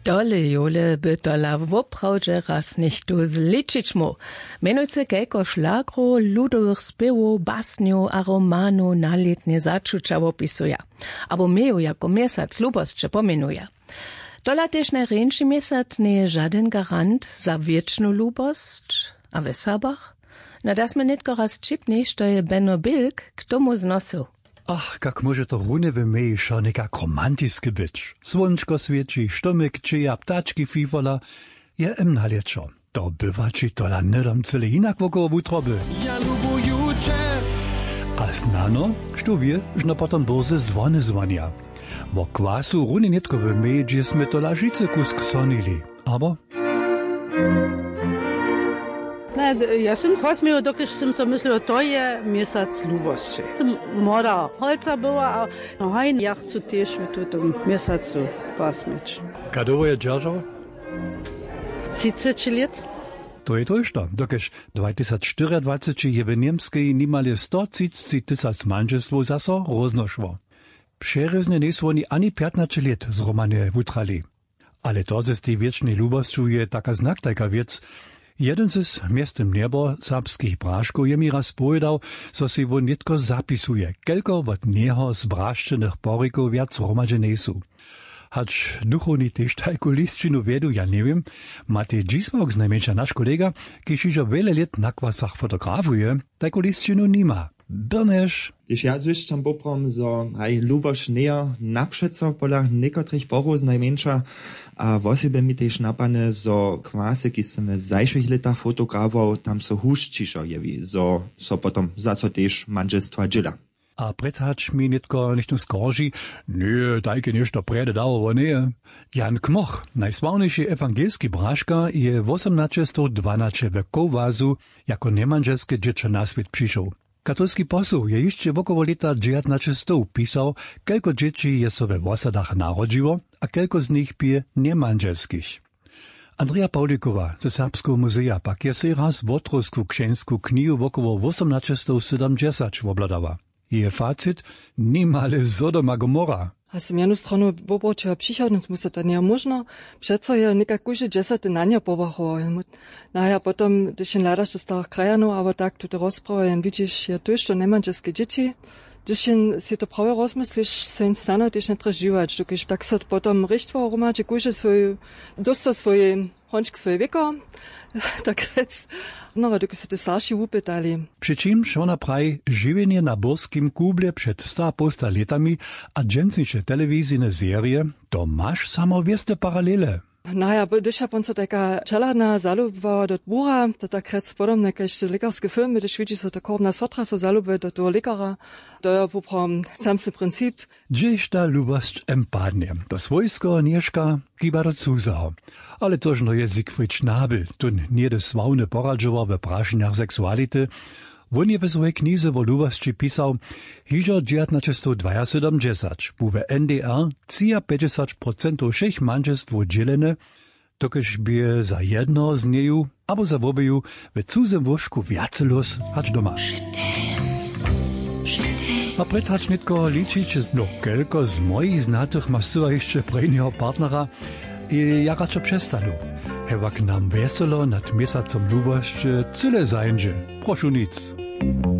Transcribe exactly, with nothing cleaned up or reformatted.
Dole jole by tola woprawdźe raz nicht tu zličić mu. Menujce kejko šlagro, ludowych spěwów, basnju a romanu nalětne začuća opisuja. Abo meju jako mjesac lubosće pomenuja. Tola tež na renši mjesac nie je žaden garant za wiecznu lubost, a w Sabach? Na das me nitko raz čipni, što je Benno Bilk k tomu znosu. Ach, kak może to runy w mej šo nekak romantiski być. Słončko sviječi, štomik čeja, ptački fifala, je emna lečo. To bywa ci tola nedom cele inak wokoło wutroby. Ja lubuju cię. A znano, što wie, žno potom burze zvony zvonja. Bo kwasu runy nitko w mej, gdzie sme tola žice kusk sonili. Aber... Ne, ja sam osmio, dokiž sam so mislio, to je mjesac ljubosti. Mora holca bila, a hajn ja chcу tež v tom mjesacu osmić. Kadovo je džaržao? tridsať let. To je to išto, dokiž dvajset dvacet je v Niemskej nimali sto třicet tysac manželstv zaso roznošło. Přerezne nesu oni ani pätnaście let zromane wutrali. Ale to ze tej wiecznej lubostju je taka znak, taka wiec. Jeden z miestem nebo serbskich braškov je mi raz povedal, so si won nitko zapisuje, kelko od neho z braščenych porikov viac hromadže sú. Hač duchovný tež tajku listčinu vedu, ja neviem, Matej Džismok, znajmenša náš kolega, kiž ižo veľa let na kvasach fotografuje, tajku listčinu nima. Brneš. Když ja zwišćam poprom, so haj luboš neja napšeco pola nekotrich porov znajmenša, a wosebe mi tež napane, so kvase, ki sem v zajších letach fotografoval, tam so huščišo jevi, so, so potom zaso tež manželstva džila. A predhač mi nitko nichtnu skorži, nie, tajke nešto prede dało nie. Jan Kmoch, najsławniejszy ewangelski braška, je osemnaście dwanaście w Kowazu jako nemanželske dziecko na świat przyszł. Katolski posł je jeszcze wokoło lata dziewiętnaście pisał, kelko dzieci je so we wosadach narodziło, a kelko z nich pije niemanželskich. Andrea Paulikowa ze Serbskiego Muzea pak je se raz wotrosku księsku knihu wokoło osiemnaście siedemdziesiąt wobladała. Jej facit nimale Sodoma Gomorra. A sam jednu stranu pobočila přichodnost, mu se to nije možno, přeco je nekak kuže desete na nje pobachoval. Naja, potom, když jen ladaš do starých krajanů, aber tak tu to rozpravo, jen vidíš, je to, što nemanželske děti, když jen si to prawie rozmyslíš, se jen stane, když netreš živač, dokiž tak se potom richtvo roma, že kuže svoj, dosto svoje, hončk svoje věko, tak rec, no, dokiž se to starší upytali. Přičimž ona praj živenje na borskim kuble před sto posta letami a dženciše televizijne serije, to máš samovieste paralele. Naja, když je ponco taka čeladna zaluba do bura, to tak rec potom nekaž lekarske filmy, když vidíš se to korbna sotra so zalube do toho lekara, to je poprom samse princip. Gdzieś ta lubost empadnie, to swojsko nieszka kiba do cuzaho. Ale toż no je Siegfried Schnabel, tun nie de sławne poradžowa w prašeniach seksuality. Won je w swojej knize o lubosci pisał, hižo dziewiętnaście dwadzieścia, bu w N D R pięćdziesiąt procent všech manželstw dzielene, tokež by za jedno z nieju, abo za wobeju w cudzym łożku viace los hacz doma. A predhač nitko ličić, no kelko z mojich znatych ma syła jeszcze prejnього partnera i ja raczej przestanu. Hewak nam weselo nad miesacom lubošće cyle zajędzie. Prošu nic.